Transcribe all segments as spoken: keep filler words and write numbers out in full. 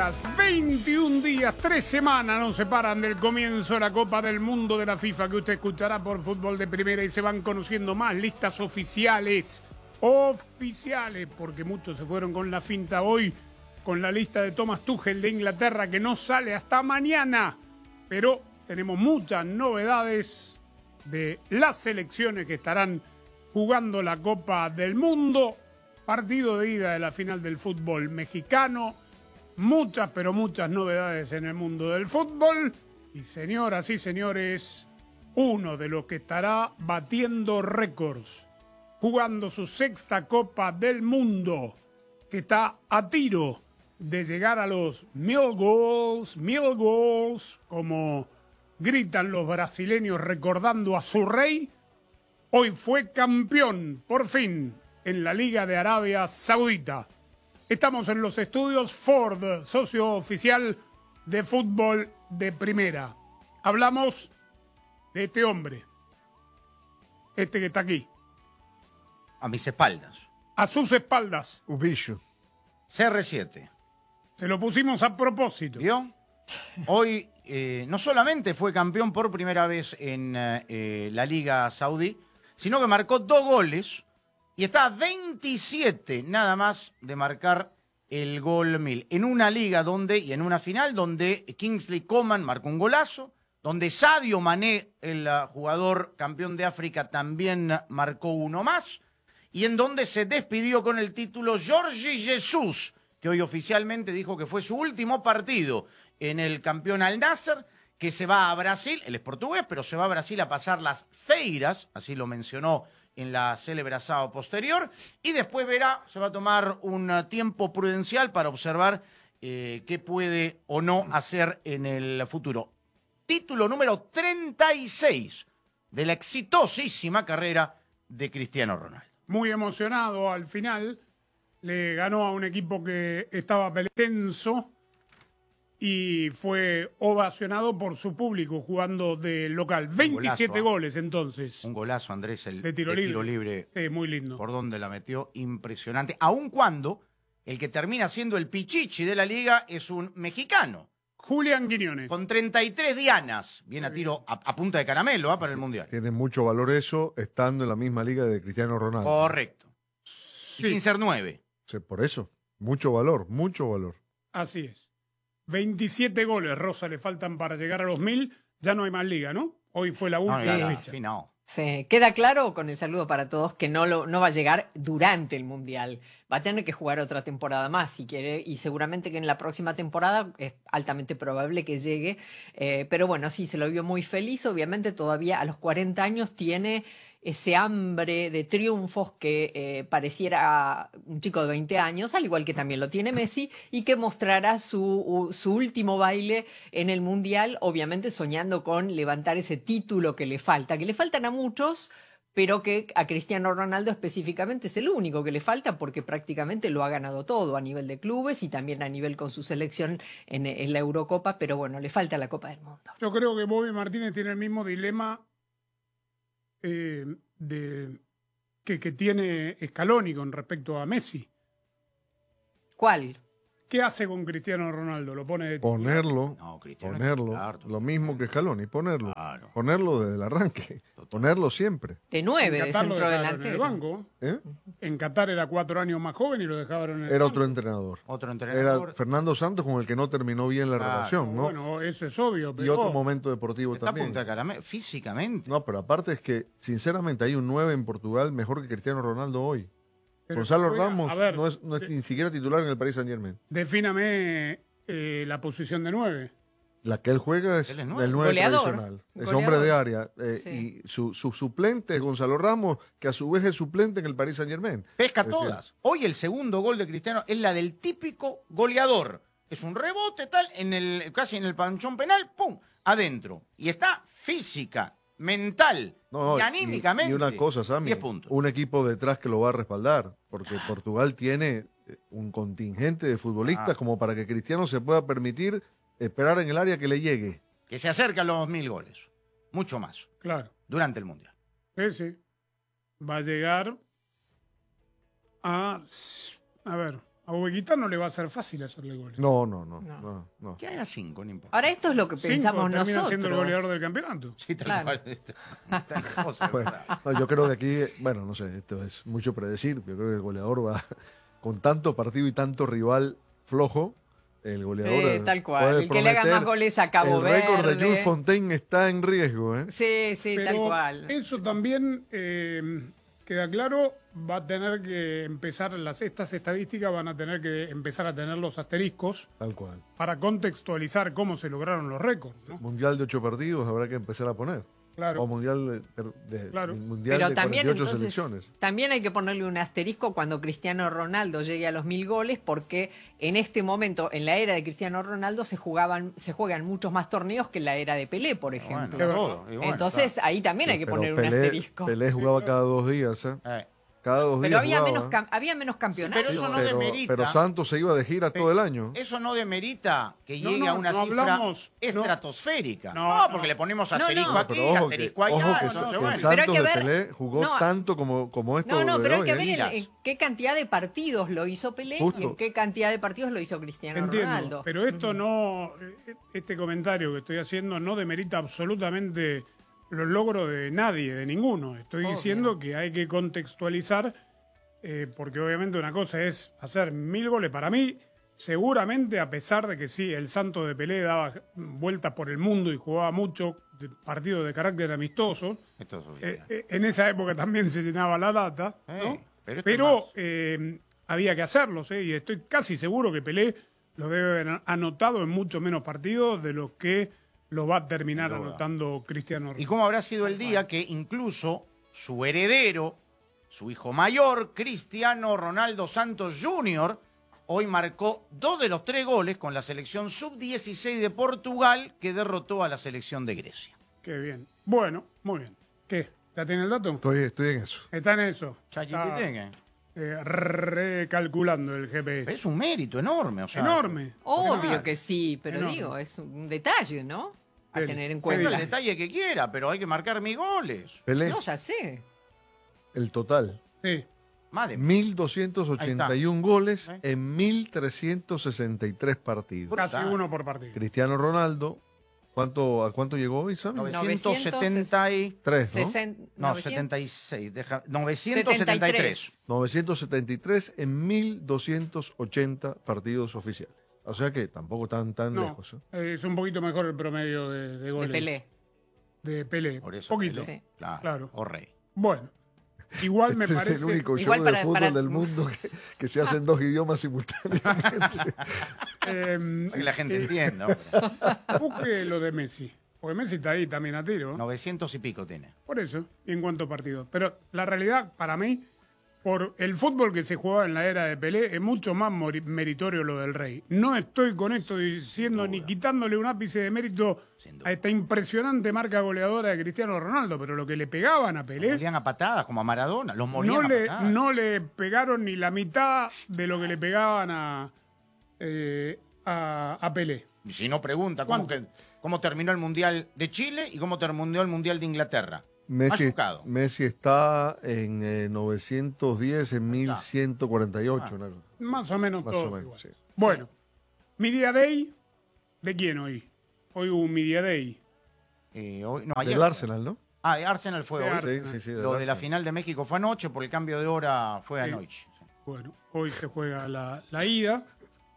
días, veintiún días, tres semanas nos separan del comienzo de la Copa del Mundo de la FIFA que usted escuchará por Fútbol de Primera y se van conociendo más listas oficiales, oficiales, porque muchos se fueron con la finta hoy, con la lista de Thomas Tuchel de Inglaterra que no sale hasta mañana, pero tenemos muchas novedades de las selecciones que estarán jugando la Copa del Mundo. Partido de ida de la final del fútbol mexicano. Muchas, pero muchas novedades en el mundo del fútbol. Y señoras y señores, uno de los que estará batiendo récords, jugando su sexta Copa del Mundo, que está a tiro de llegar a los mil goals, mil goals, como gritan los brasileños recordando a su rey. Hoy fue campeón, por fin, en la Liga de Arabia Saudita. Estamos en los estudios Ford, socio oficial de Fútbol de Primera. Hablamos de este hombre, este que está aquí. A mis espaldas. A sus espaldas. Ubillo. C R siete. Se lo pusimos a propósito. ¿Vio? Hoy eh, no solamente fue campeón por primera vez en eh, la Liga Saudí, sino que marcó dos goles. Y está a veintisiete nada más de marcar el gol mil. En una liga donde, y en una final donde Kingsley Coman marcó un golazo, donde Sadio Mané, el uh, jugador campeón de África, también marcó uno más, y en donde se despidió con el título Jorge Jesus, que hoy oficialmente dijo que fue su último partido en el campeón Al Nassr, que se va a Brasil, él es portugués, pero se va a Brasil a pasar las feiras, así lo mencionó en la célebre asado posterior, y después verá, se va a tomar un tiempo prudencial para observar eh, qué puede o no hacer en el futuro. Título número treinta y seis de la exitosísima carrera de Cristiano Ronaldo. Muy emocionado al final, le ganó a un equipo que estaba tenso y fue ovacionado por su público jugando de local. veintisiete golazo, goles entonces. Un golazo, Andrés, el de tiro de libre. Tiro libre. Sí, muy lindo. Por donde la metió, impresionante. Aun cuando el que termina siendo el pichichi de la liga es un mexicano. Julián Quiñones. Con treinta y tres dianas. Viene a tiro a, a punta de caramelo ¿eh? para el Mundial. Tiene mucho valor eso estando en la misma liga de Cristiano Ronaldo. Correcto. Sí. Y sin ser nueve. Sí, por eso. Mucho valor, mucho valor. Así es. veintisiete goles, Rosa, le faltan para llegar a los mil. Ya no hay más liga, ¿no? Hoy fue la última No, no, no, fecha. sí, no. Sí, queda claro con el saludo para todos que no, lo, no va a llegar durante el Mundial. Va a tener que jugar otra temporada más si quiere y seguramente que en la próxima temporada es altamente probable que llegue. Eh, pero bueno, sí, se lo vio muy feliz. Obviamente todavía a los cuarenta años tiene ese hambre de triunfos que eh, pareciera un chico de veinte años, al igual que también lo tiene Messi, y que mostrará su, su último baile en el Mundial, obviamente soñando con levantar ese título que le falta, que le faltan a muchos, pero que a Cristiano Ronaldo específicamente es el único que le falta porque prácticamente lo ha ganado todo a nivel de clubes y también a nivel con su selección en, en la Eurocopa, pero bueno, le falta la Copa del Mundo. Yo creo que Bobby Martínez tiene el mismo dilema Eh, de, que, que tiene Scaloni con respecto a Messi. ¿Cuál? ¿Qué hace con Cristiano Ronaldo? ¿Lo pone de titular? Ponerlo, No, Cristiano ponerlo, titular, lo mismo que Scaloni, ponerlo. Claro. Ponerlo desde el arranque, ponerlo siempre. De nueve, En de Qatar lo centro dejaron en el delantero. banco. ¿Eh? En Qatar era cuatro años más joven y lo dejaron en el Era banco. otro entrenador. Otro Era entrenador. Fernando Santos con el que no terminó bien la Claro, relación, ¿no? Bueno, eso es obvio, Y pero otro momento deportivo Está a punta de también. caramelo. Físicamente. No, pero aparte es que, sinceramente, hay un nueve en Portugal mejor que Cristiano Ronaldo hoy. pero Gonzalo juega- Ramos a ver, no es, no es de- ni siquiera titular en el Paris Saint-Germain. defíname eh, la posición de nueve. La que él juega es Él es nueve. el nueve Goleador. tradicional. Es Goleador. hombre de área. eh, Sí. Y su, su suplente es Gonzalo Ramos, que a su vez es suplente en el Paris Saint-Germain. Pesca Es decir, todas. Hoy el segundo gol de Cristiano es la del típico goleador. Es un rebote tal, en el, casi en el panchón penal, ¡pum! Adentro. Y está física, mental No, y anímicamente. Y, una cosa, Sammy, diez puntos. un equipo detrás que lo va a respaldar, porque Portugal tiene eh, un contingente de futbolistas Ah. como para que Cristiano se pueda permitir esperar en el área que le llegue. Que se acerca a los mil goles. Mucho más. Claro. Durante el Mundial. Sí, sí. Va a llegar a... A ver, A Uzbekistán no le va a ser fácil hacerle goles. No, no, no, No. no, no. Que haga cinco, no importa. Ahora esto es lo que Cinco, pensamos termina nosotros. siendo el goleador del campeonato. Sí, tal Claro. cual. Tal cosa, Bueno, ¿verdad? no, yo creo que aquí, bueno, no sé, esto es mucho predecir. Yo creo que el goleador va con tanto partido y tanto rival flojo. El goleador Eh, eh, tal cual. puede El que le haga prometer. más goles a Cabo El récord de Verde. Jules Fontaine está en riesgo, ¿eh? Sí, sí, Pero tal cual. eso también eh, queda claro, va a tener que empezar, las estas estadísticas van a tener que empezar a tener los asteriscos Tal cual. para contextualizar cómo se lograron los récords, ¿no? Mundial de ocho partidos habrá que empezar a poner. Claro. O mundial de, de- Claro. mundial Pero de también, cuarenta y ocho entonces, selecciones. también hay que ponerle un asterisco cuando Cristiano Ronaldo llegue a los mil goles, porque en este momento, en la era de Cristiano Ronaldo, se jugaban, se juegan muchos más torneos que en la era de Pelé, por Bueno, ejemplo. todo, y bueno, Entonces ahí también hay que Pero poner un Pelé, asterisco. Pelé jugaba cada dos días, ¿eh? está. Eh, Cada dos Pero días había jugaba. menos, cam- había menos campeonatos. pero eso no pero, demerita. pero Santos se iba de gira todo el año. Eso no demerita que No, llegue no, a una no cifra hablamos, no. estratosférica. No, No, no. porque le ponemos No, no. asterisco No, aquí, Pero ojo que, asterisco allá. ojo que, entonces, que bueno. el Pero hay Santos que de ver- Pelé jugó no, tanto como, como esto No, no, de pero hay hoy, que ¿eh? ver en, Ligas. en qué cantidad de partidos lo hizo Pelé Justo. y en qué cantidad de partidos lo hizo Cristiano Entiendo, Ronaldo. pero esto no, este comentario que estoy haciendo no demerita absolutamente los logros de nadie, de ninguno. Estoy Obvio. diciendo que hay que contextualizar, eh, porque obviamente una cosa es hacer mil goles para mí, seguramente a pesar de que sí, el Santo de Pelé daba vueltas por el mundo y jugaba mucho de partidos de carácter amistoso, Esto es eh, oficial. eh, en esa época también se llenaba la data, ¿no? Eh, pero esto pero es más. eh, había que hacerlos, ¿eh? Y estoy casi seguro que Pelé lo debe haber anotado en mucho menos partidos de los que lo va a terminar Sin duda. anotando Cristiano ¿Y Ronaldo. cómo habrá sido el día que incluso su heredero, su hijo mayor, Cristiano Ronaldo Santos junior, hoy marcó dos de los tres goles con la selección sub dieciséis de Portugal que derrotó a la selección de Grecia? Qué bien. Bueno, muy bien. ¿Qué? ¿Ya tiene el dato? Estoy, estoy en eso. Está en eso. ChatGPT, Está, ¿eh? eh, recalculando el G P S. Es un mérito enorme, o sea. Enorme. Obvio Claro. que sí, pero Enorme. digo, es un detalle, ¿no? A Bien. tener en Bueno, cuenta. el detalle que quiera, pero hay que marcar mis goles. Pelé, No, ya sé. el total. Sí. Más de mil doscientos ochenta y uno goles ¿Eh? en mil trescientos sesenta y tres partidos. Casi Brutal. uno por partido. Cristiano Ronaldo, ¿cuánto, ¿a cuánto llegó hoy, sabes? novecientos setenta y... Tres, ¿no? Sesen- No, novecientos setenta y seis. Deja, novecientos setenta y tres. novecientos setenta y tres en mil doscientos ochenta partidos oficiales. O sea que tampoco tan, tan No, lejos. ¿eh? eh, es un poquito mejor el promedio de, de de goles. Pelé. De Pelé. Por eso. Poquito. Pelé, Sí. Claro. Claro. O rey. Bueno, igual me Este parece... es el único Igual show para- de fútbol para- del mundo que, que se hace en dos idiomas simultáneamente. eh, Para que la gente eh, entienda. hombre. busque lo de Messi. Porque Messi está ahí también a tiro. novecientos y pico tiene. Por eso, y en cuanto a partidos. Pero la realidad, para mí, por el fútbol que se jugaba en la era de Pelé, es mucho más mori- meritorio lo del Rey. No estoy con esto diciendo Sin ni duda. quitándole un ápice de mérito Sin duda. a esta impresionante marca goleadora de Cristiano Ronaldo, pero lo que le pegaban a Los Pelé, molían a patadas, como a Maradona. Los molían no a le, patadas. no le pegaron ni la mitad de lo que le pegaban a, eh, a, a Pelé. Y si no, pregunta cómo, ¿Cuánto? que, cómo terminó el Mundial de Chile y cómo terminó el Mundial de Inglaterra. Messi, Machucado. Messi está en eh, novecientos diez en mil ciento cuarenta y ocho. Ah. una cosa. Más o menos Más todos o menos, igual. sí. Bueno, Media Day, ¿de quién hoy? Hoy hubo un Media Day. Eh, hoy, no, ayer. Del Arsenal, ¿no? Ah, de Arsenal fue De hoy. Arsenal. Sí, sí, sí. del Lo de la Arsenal. final de México fue anoche, por el cambio de hora fue Sí. anoche. Bueno, hoy se juega la, la ida.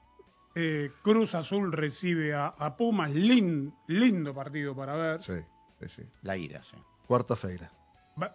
Eh, Cruz Azul recibe a, a Pumas. Lin- lindo partido para ver. Sí, sí, sí. La ida, sí. Cuarta-feira. Va-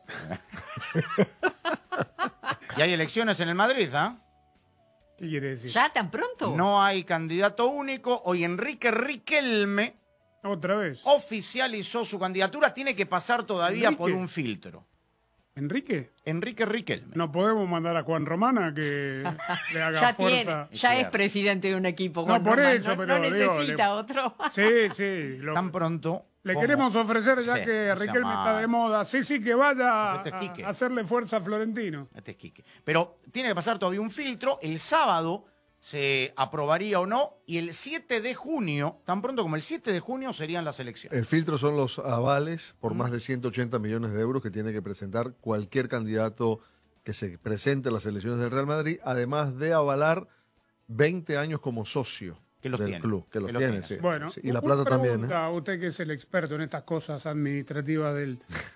Y hay elecciones en el Madrid, ¿ah? ¿Qué quiere decir? ¿Ya tan pronto? No hay candidato único. Hoy Enrique Riquelme Otra vez. oficializó su candidatura. Tiene que pasar todavía Enrique. por un filtro. ¿Enrique? Enrique Riquelme. No podemos mandar a Juan Romana que le haga Ya fuerza. tiene, ya es Claro. presidente de un equipo. No, Juan por Román, eso, no, pero no digo, necesita le- otro. Sí, sí. lo- Tan pronto. le como- queremos ofrecer, ya Sí, que no sea Riquelme está mal. de moda. Sí, sí, que vaya Este es a, Quique. a hacerle fuerza a Florentino. Este es Quique. Pero tiene que pasar todavía un filtro. El sábado se aprobaría o no. Y el siete de junio, tan pronto como el siete de junio, serían las elecciones. El filtro son los avales por más de ciento ochenta millones de euros que tiene que presentar cualquier candidato que se presente a las elecciones del Real Madrid, además de avalar veinte años como socio Que los del tiene, club, que los que los tiene, tiene. sí. Bueno, Sí, y la una plata también, ¿eh? pregunta, usted que es el experto en estas cosas administrativas del,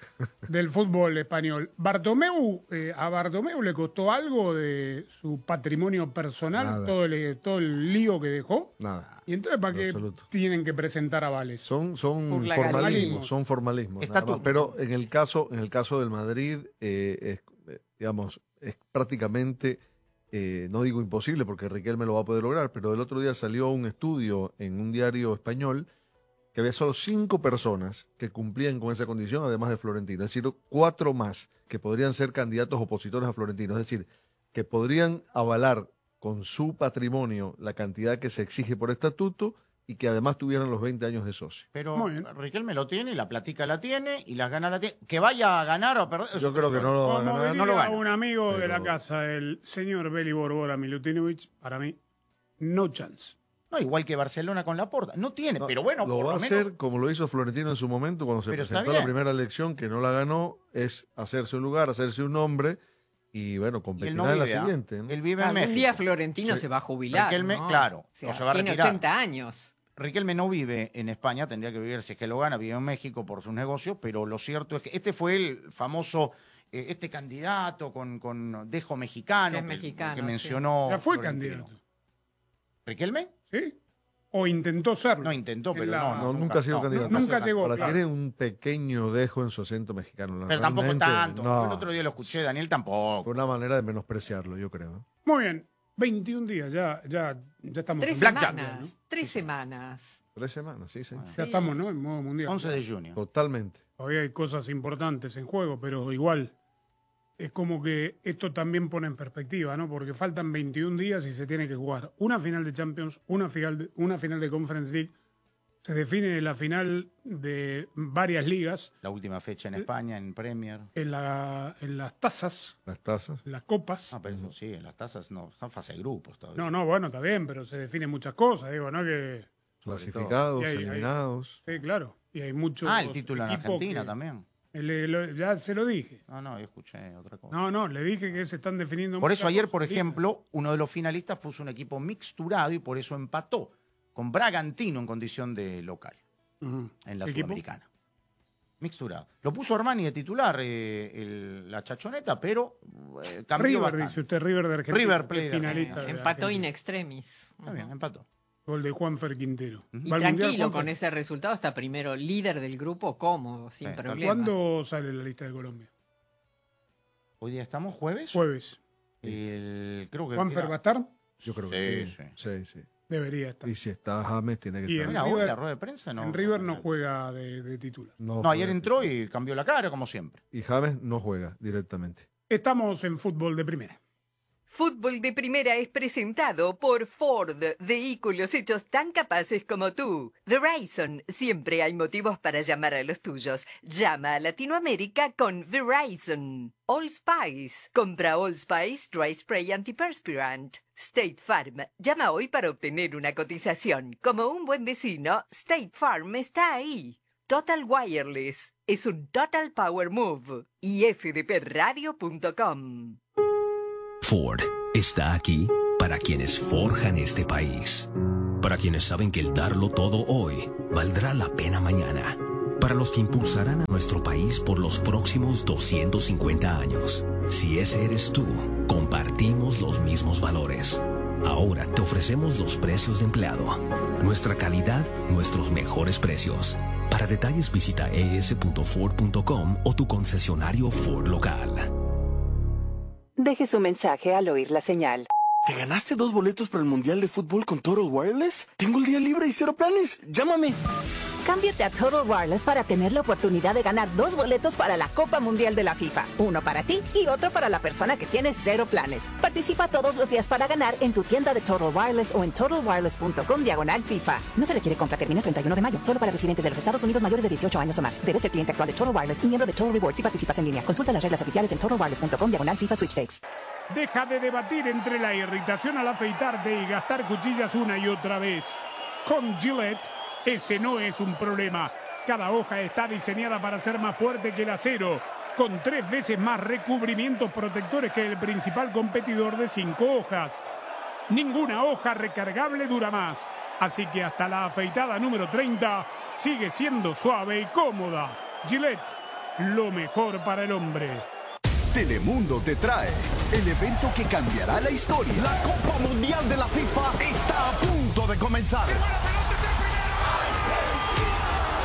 del fútbol español. Bartomeu, eh, ¿a Bartomeu le costó algo de su patrimonio personal, Nada. todo el, todo el lío que dejó? Nada. ¿Y entonces para En qué absoluto. tienen que presentar avales? Son, son Por la formalismos, galería. son formalismos. nada Estatuto. más. Pero en el caso, en el caso del Madrid, eh, es, eh, digamos, es prácticamente, eh, no digo imposible porque Riquelme lo va a poder lograr, pero el otro día salió un estudio en un diario español que había solo cinco personas que cumplían con esa condición, además de Florentino. Es decir, cuatro más que podrían ser candidatos opositores a Florentino. Es decir, que podrían avalar con su patrimonio la cantidad que se exige por estatuto y que además tuvieran los veinte años de socio. Pero Muy bien. Riquelme lo tiene, la platica la tiene y las ganas la tiene. Que vaya a ganar o a perder. Yo creo que no lo va a Como ganar. diría no lo gana. un amigo de Pero- la casa, el señor Beli Borbora Milutinovic, para mí, no chance. No, igual que Barcelona con Laporta. No tiene, No, pero bueno, lo por va a lo menos. hacer como lo hizo Florentino en su momento cuando se Pero está presentó a la bien. primera elección, que no la ganó, es hacerse un lugar, hacerse un nombre y bueno, Y él competirá no en la vive, ¿ah? siguiente. ¿no? Él vive en Algún México. día Florentino Sí. se va a jubilar. Riquelme, ¿no? claro, O sea, o se va a tiene retirar. ochenta años. Riquelme no vive en España, tendría que vivir, si es que lo gana, vive en México por sus negocios, pero lo cierto es que este fue el famoso, eh, este candidato con, con dejo mexicano, Que es mexicano, que sí. mencionó. Ya fue Florentino. candidato, ¿Riquelme? ¿sí? O intentó serlo. No intentó, En pero la- no, No, nunca ha sido candidato. Nunca llegó. Ahora claro. tiene un pequeño dejo en su acento mexicano. Pero tampoco realmente, tanto. no. El otro día lo escuché, Daniel tampoco. Fue una manera de menospreciarlo, yo creo. Muy bien, veintiún días, ya, ya, ya estamos. Tres en Blackjack, semanas. ¿no? Tres semanas. Tres semanas, sí, sí. Bueno. Ya estamos, ¿no? En modo mundial. once de junio. Totalmente. Todavía hay cosas importantes en juego, pero igual es como que esto también pone en perspectiva, ¿no? Porque faltan veintiún días y se tiene que jugar una final de Champions, una final de, una final de Conference League. Se define la final de varias ligas La última fecha en España, en Premier. en, la, en las tazas, Las tazas. en las copas. Ah, pero eso sí, en las tazas no, están fase de grupos todavía. No, no, bueno, está bien, pero se definen muchas cosas, digo, ¿no? Que, Clasificados, Y hay- hay- eliminados. sí, claro. Y hay muchos. Ah, el título en equipos Argentina que- también. le- lo- ya se lo dije. No, no, yo escuché otra cosa. No, no, le dije que se están definiendo. Por muchas eso ayer, cosas por listas. ejemplo, uno de los finalistas puso un equipo mixturado y por eso empató con Bragantino en condición de local Ujú. en la ¿Qué equipo? Sudamericana. Mixturado. Lo puso Armani de titular, eh, el- la chachoneta, pero eh, cambió River, bastante. dice usted, River de Argentina. River que Plate es de finalista. Argentina. de Empató in Argentina. extremis. Está bien, empató. Gol de Juanfer Quintero. Ujú. Y ¿Va al tranquilo Mundial, con Juanfer? ese resultado, está primero líder del grupo, cómodo, sin Sí, tal problemas. ¿Cuándo sale la lista de Colombia? Hoy día estamos jueves. Jueves. El- creo que ¿Juanfer era- va a estar? Yo creo que Sí, sí. Sí, sí. Debería estar. Y si está James, tiene que Y estar. en Mira, hoy River- la rueda de prensa no. en River no juega de, de titular. No, juega. ayer entró y cambió la cara, como siempre. Y James no juega directamente. Estamos en fútbol de primera. Fútbol de Primera es presentado por Ford, vehículos hechos tan capaces como tú. Verizon, siempre hay motivos para llamar a los tuyos. Llama a Latinoamérica con Verizon. All Spice, compra All Spice Dry Spray Antiperspirant. State Farm, llama hoy para obtener una cotización. Como un buen vecino, State Farm está ahí. Total Wireless, es un Total Power Move. Y f d p radio punto com. Ford está aquí para quienes forjan este país, para quienes saben que el darlo todo hoy valdrá la pena mañana, para los que impulsarán a nuestro país por los próximos doscientos cincuenta años. Si ese eres tú, compartimos los mismos valores. Ahora te ofrecemos los precios de empleado, nuestra calidad, nuestros mejores precios. Para detalles visita e s punto ford punto com o tu concesionario Ford local. Deje su mensaje al oír la señal. ¿Te ganaste dos boletos para el Mundial de Fútbol con Total Wireless? Tengo el día libre y cero planes. Llámame. Cámbiate a Total Wireless para tener la oportunidad de ganar dos boletos para la Copa Mundial de la FIFA. Uno para ti y otro para la persona que tiene cero planes. Participa todos los días para ganar en tu tienda de Total Wireless o en total wireless punto com diagonal FIFA. No se requiere compra, termina el treinta y uno de mayo. Solo para residentes de los Estados Unidos mayores de dieciocho años o más. Debes ser cliente actual de Total Wireless y miembro de Total Rewards si participas en línea. Consulta las reglas oficiales en total wireless punto com diagonal FIFA Sweepstakes. Deja de debatir entre la irritación al afeitarte y gastar cuchillas una y otra vez. Con Gillette, ese no es un problema. Cada hoja está diseñada para ser más fuerte que el acero, con tres veces más recubrimientos protectores que el principal competidor de cinco hojas. Ninguna hoja recargable dura más. Así que hasta la afeitada número treinta sigue siendo suave y cómoda. Gillette, lo mejor para el hombre. Telemundo te trae el evento que cambiará la historia. La Copa Mundial de la FIFA está a punto de comenzar.